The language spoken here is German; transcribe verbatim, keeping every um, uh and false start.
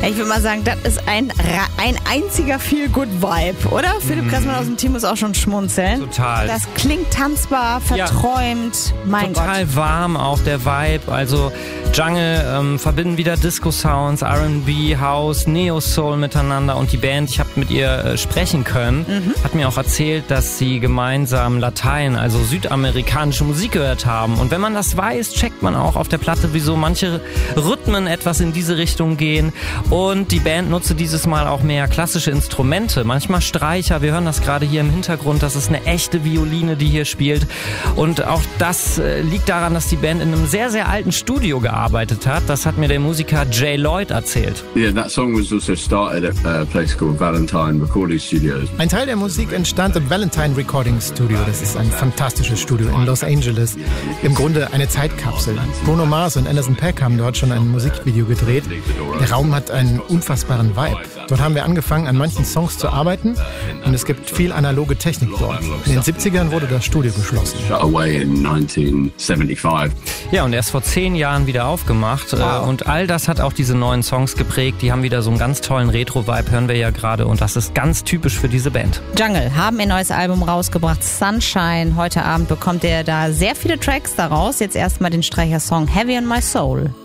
Ich würde mal sagen, das ist ein, ein einziger Feel-Good-Vibe, oder? Philipp Kressmann aus dem Team muss auch schon schmunzeln. Total. Das klingt tanzbar, verträumt, ja. mein Total Gott. warm auch der Vibe, also Jungle ähm, verbinden wieder Disco-Sounds, R and B, House, Neo-Soul miteinander und die Band, ich habe mit ihr äh, sprechen können, mhm. hat mir auch erzählt, dass sie gemeinsam Latein, also südamerikanische Musik gehört haben und wenn man das weiß, checkt man auch auf der Platte, wieso manche Rhythmen etwas in diese Richtung gehen und die Band nutzte dieses Mal auch mehr klassische Instrumente, manchmal Streicher, wir hören das gerade hier im Hintergrund, das ist eine echte Violine, die hier spielt und auch das äh, liegt daran, dass die Band in einem sehr, sehr alten Studio gearbeitet hat. Das hat mir der Musiker Jay Lloyd erzählt. Yeah, that song was also started at a place called Valentine Recording Studios. Ein Teil der Musik entstand im Valentine Recording Studio. Das ist ein fantastisches Studio in Los Angeles. Im Grunde eine Zeitkapsel. Bruno Mars und Anderson .Paak haben dort schon ein Musikvideo gedreht. Der Raum hat einen unfassbaren Vibe. Dort haben wir angefangen, an manchen Songs zu arbeiten und es gibt viel analoge Technik dort. In den siebzigern wurde das Studio geschlossen. Shut away in nineteen seventy-five. Ja, und erst vor zehn Jahren wieder aufgemacht. Wow. Und all das hat auch diese neuen Songs geprägt. Die haben wieder so einen ganz tollen Retro-Vibe, hören wir ja gerade. Und das ist ganz typisch für diese Band. Jungle haben ihr neues Album rausgebracht, Sunshine. Heute Abend bekommt ihr da sehr viele Tracks daraus. Jetzt erstmal den Streicher-Song Heavy on My Soul.